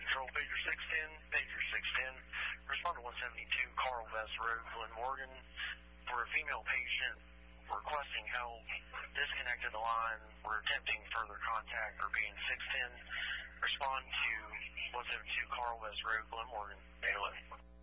Control, pager 610. Respond to 172 Carl Vest Road, Glen Morgan, for a female patient requesting help. Disconnected the line. We're attempting further contact. Repeating 610. Respond to 172 Carl West Road, Glen Morgan. 811.